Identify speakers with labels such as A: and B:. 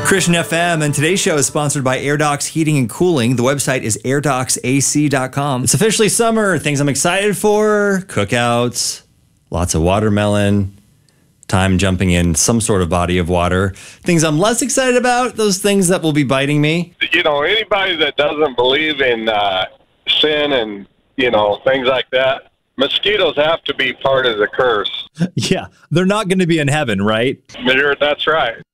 A: Christian FM, and today's show is sponsored by AirDocs Heating and Cooling. The website is airdocsac.com. It's officially summer. Things I'm excited for: cookouts, lots of watermelon, time jumping in some sort of body of water. Things I'm less excited about, those things that will be biting me.
B: You know, anybody that doesn't believe in sin and, you know, things like that, mosquitoes have to be part of the curse.
A: Yeah, they're not going to be in heaven, right?
B: That's right.